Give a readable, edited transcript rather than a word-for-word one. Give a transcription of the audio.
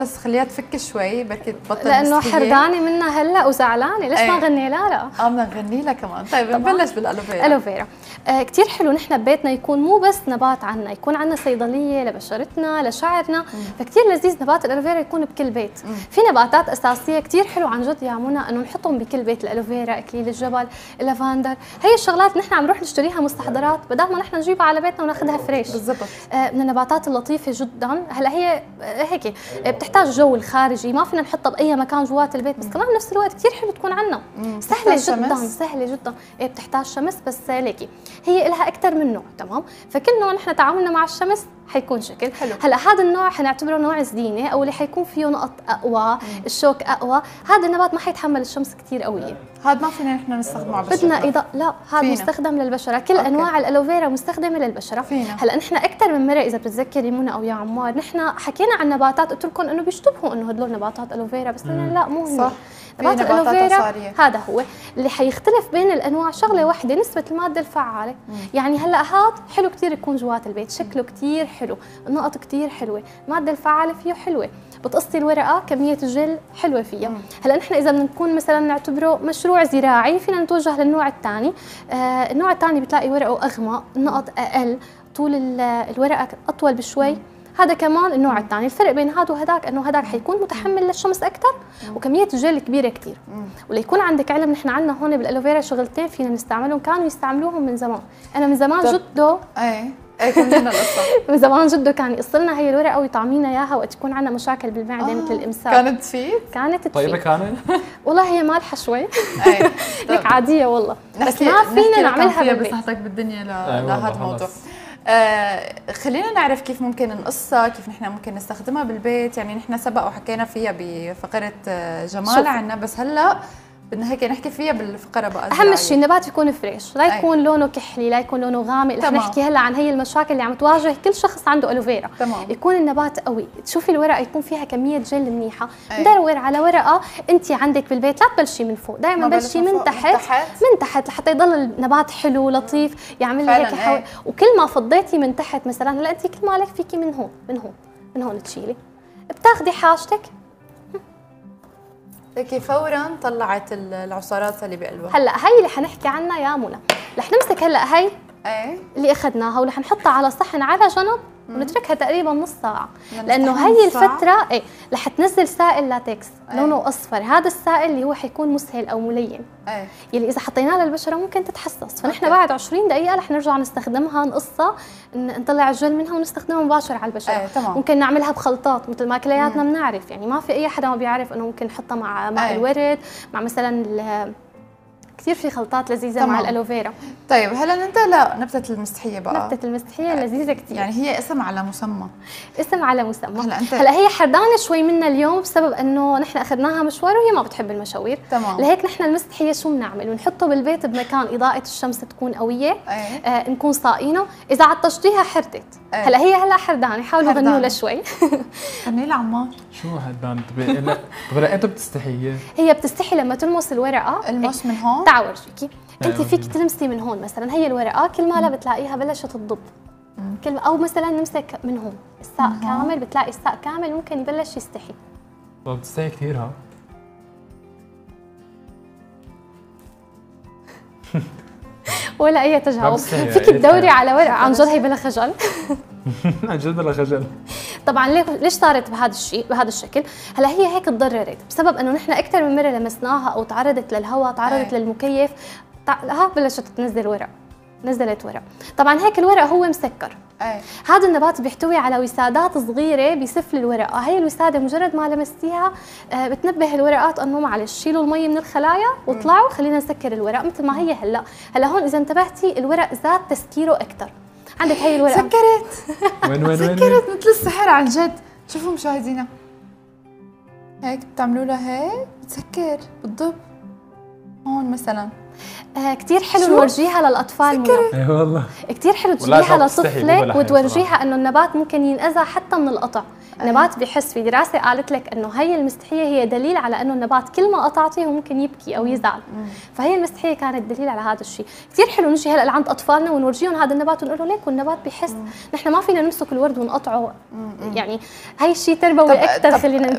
بس خليها تفك شوي بركي تبطل لانه حردانه منها هلا وزعلانه، ليش ما نغني لها؟ لا بدنا نغني لها كمان. طيب نبلش بالالوفيرا. الوفيرا كثير حلو نحن ببيتنا يكون مو بس نبات عنا، يكون عنا صيدليه لبشرتنا لشعرنا، فكثير لذيذ نبات الالوفيرا يكون بكل بيت. في نباتات اساسيه كثير حلو عن جد يا منى انه نحطهم بكل بيت، الالوفيرا، اكليل الجبل، اللافندر، هي الشغلات نحن عم نروح نشتريها مستحضرات بدل ما نحن نجيبها على بيتنا وناخذها فريش. بالضبط. من النباتات اللطيفه جدا. هلا هي هيك بتحتاج جو الخارجي، ما فينا نحطها باي مكان جوات البيت، بس كمان بنفس الوقت كثير حلو تكون عنا. سهله جدا سهله جدا. بتحتاج شمس بس ليكي هي لها اكثر من نوع، تمام؟ فكل نوع نحن تعاملنا مع الشمس حيكون شكل حلو. هلا هذا النوع حنعتبره نوع زينه او اللي حيكون فيه نقط اقوى، الشوك اقوى، هذا النبات ما حيتحمل الشمس كثير قوية. هذا ما فينا نحن نستخدمه على بشرتنا. بدنا لا هذا مستخدم للبشره، كل انواع الالوفيرا مستخدمه للبشره. هلا نحن اكثر من مره اذا بتتذكري منى او يا عمار نحن حكينا عن نباتات قلت لكم انه بيشتبهوا انه هدول نباتات الوفيرا، بس لا مو هن. صح. نبات الالوفيرا هذا هو اللي حيختلف بين الانواع شغله واحده، نسبه الماده الفعاله. يعني هلا هذا حلو كثير يكون جوات البيت، شكله كثير حلو، النقط كثير حلوه، الماده الفعاله فيه حلوه، بتقصي الورقه كميه الجل حلوه فيها. هلا نحن اذا بدنا نكون مثلا نعتبره مشروع زراعي فينا نتوجه للنوع الثاني. النوع الثاني بتلاقي ورقه اغمق، النقط اقل، طول الورقه اطول بشوي. هذا كمان النوع الثاني. الفرق بين هذا وهذاك انه هذاك حيكون متحمل للشمس اكثر وكميه الجل كبيره كثير. وليكون عندك علم نحن عندنا هون بالالوفيرا شغلتين فينا نستعملهم، كانوا يستعملوهم من زمان. انا من زمان جده كملنا القصه. من زمان جده كان يقص لنا هي الورقه ويطعمينا اياها وقت تكون عندنا مشاكل بالمعده مثل الامساك. كانت تفيد؟ كانت تفيد. طيبه كانت؟ والله هي مالحه شوي. هيك عاديه والله، بس ما فينا نعملها بالبيت. بصحتك بالدنيا لهذا الموضوع. خلينا نعرف كيف ممكن نقصها، كيف نحن ممكن نستخدمها بالبيت. يعني نحن سبق وحكينا فيها بفقره جمال عنا، بس هلا بدنا هيك نحكي فيها بالفقره بقى. اهم شيء النبات يكون فريش، لا يكون لونه كحلي، لا يكون لونه غامق. رح نحكي هلا عن هي المشاكل اللي عم تواجه كل شخص عنده الوفيرا. يكون النبات قوي، تشوفي الورقه يكون فيها كميه جل منيحه. ندور على ورقه انت عندك بالبيت، لا تبلشي من فوق، دائما بلشي من تحت لحتى يضل النبات حلو لطيف، يعمل لك هيك وكل ما فضيتي من تحت مثلا، هلا انت كل ما عليك فيكي من هون من هون تشيلي، بتاخذي حاجتك هيك فورا طلعت العصارات اللي بقلبها. هلا هي اللي حنحكي عنها يا منى. رح نمسك هلا هي اللي اخذناها ورح نحطها على صحن على جنب ونتركها تقريبا نص ساعه، لانه هي الفتره رح تنزل سائل لاتكس لونه اصفر. هذا السائل اللي هو حيكون مسهل او ملين، يلي اذا حطيناه للبشره ممكن تتحسس. فنحن بعد 20 دقيقه رح نرجع نستخدمها، نقصها، نطلع الجل منها ونستخدمها مباشره على البشره. ممكن نعملها بخلطات مثل ما كلياتنا بنعرف، يعني ما في اي حدا ما بيعرف انه ممكن نحطها مع ماء الورد، مع مثلا كثير في خلطات لذيذه مع الالوفيرا. طيب هلا ننتقل لنبته المستحيه بقى. نبته المستحيه لذيذه كثير، يعني هي اسم على مسمى. اسم على مسمى. هلا هي حردانه شوي منا اليوم بسبب انه نحن اخذناها مشوار وهي ما بتحب المشاوير. لهيك نحن المستحيه شو بنعمل؟ بنحطه بالبيت بمكان اضاءه الشمس تكون قويه، نكون صاينه، اذا عطشتيها حردت. هلا حردانه، حاولوا غنوا لها شوي. غني لها عمار. شو هالباند؟ طب امتى بتستحي؟ هي بتستحي لما تلمس الورقه. المس من هون؟ تعال ورجيكي. انت فيك تلمسي من هون مثلا، هي الورقه كل ما لا بتلاقيها بلشت تضب، او مثلا نمسك من هون الساق كامل، بتلاقي الساق كامل ممكن يبلش يستحي. طب بتستحي كثير ها؟ ولا اي تجاوب. فيك تدوري على ورقه عن جد هي بلا خجل. عن جد بلا خجل. طبعا ليش صارت بهذا الشكل؟ هلا هي هيك تضررت بسبب انه نحن اكثر من مره لمسناها او تعرضت للهواء، تعرضت للمكيف، بلشت تنزل ورق، نزلت ورق. طبعا هيك الورق هو مسكر. هذا النبات بيحتوي على وسادات صغيره بسفل الورقه، هي الوساده مجرد ما لمستيها بتنبه الورقات انه معلش شيلوا المي من الخلايا واطلعوا خلينا نسكر الورق مثل ما هي هلا هون اذا انتبهتي الورق زاد تسكيره اكثر. عندك هي الورقه سكرت. وين سكرت مثل السحر عن جد. شوفوا مشاهدينا هيك بتعملوا لها هيك بتسكر بتضب هون مثلا. كثير حلو نورجيها للاطفال. اي والله كثير حلو تجيبيها لطفلك وتورجيها انه النبات ممكن ينأذى حتى من القطع. النبات بيحس، في دراسه قالت لك انه هي المستحيه هي دليل على انه النبات كل ما قطعتيه هو ممكن يبكي او يزعل. فهي المستحيه كانت دليل على هذا الشيء. كثير حلو نجي هلا لعند اطفالنا ونورجيهم هذا النبات ونقول له ليك والنبات بيحس. نحن ما فينا نمسك الورد ونقطعه، يعني هي الشيء تربوي اكثر. خلينا